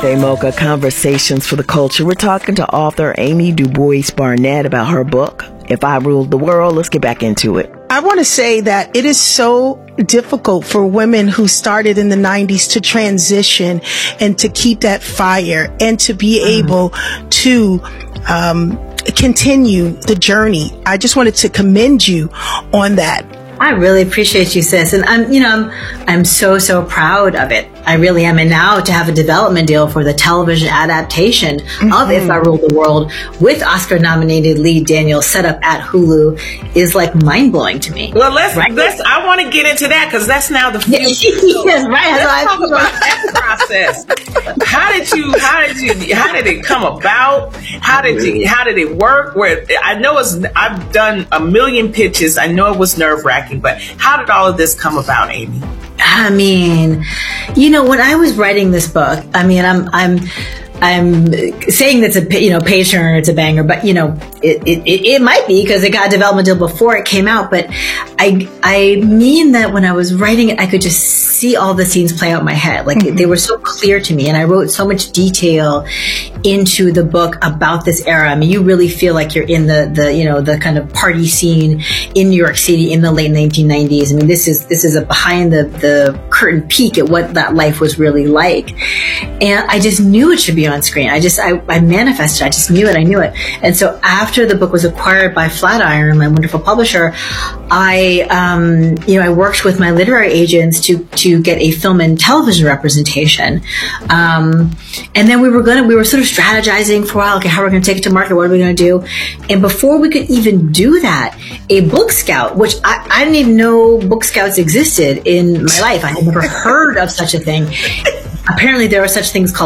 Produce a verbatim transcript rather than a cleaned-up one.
Cafe Mocha Conversations for the Culture. We're talking to author Amy DuBois Barnett about her book, If I Ruled the World. Let's get back into it. I want to say that it is so difficult for women who started in the nineties to transition and to keep that fire and to be mm-hmm. able to um, continue the journey. I just wanted to commend you on that. I really appreciate you, sis. And I'm, you know, I'm, I'm so, so proud of it. I really am. And now to have a development deal for the television adaptation mm-hmm. of If I Ruled the World with Oscar-nominated lead Daniel set up at Hulu is like mind-blowing to me. Well, let's, right? let's, I want to get into that because that's now the future. Yes, right. Let's talk about that process. How did you, how did you, how did it come about? How did you, how did it work? Where I know it's, I've done a million pitches. I know it was nerve-wracking, but how did all of this come about, Amy? I mean, you know, when I was writing this book, I mean, I'm, I'm, I'm saying that's a, you know, page turner, it's a banger, but you know, it, it, it might be because it got a development deal before it came out. But I, I mean that when I was writing it, I could just see all the scenes play out in my head. Like mm-hmm. they were so clear to me, and I wrote so much detail into the book about this era. I mean, you really feel like you're in the, the, you know, the kind of party scene in New York City in the late nineteen nineties. I mean, this is, this is a behind the, the curtain peek at what that life was really like. And I just knew it should be on screen. I just, I, I manifested. I just knew it. I knew it. And so after the book was acquired by Flatiron, my wonderful publisher, I, um, you know, I worked with my literary agents to, to get a film and television representation. Um, and then we were going to, we were sort of strategizing for a while. Okay, how are we going to take it to market? What are we going to do? And before we could even do that, a book scout, which I, I didn't even know book scouts existed in my life. I had never heard of such a thing. Apparently there are such things called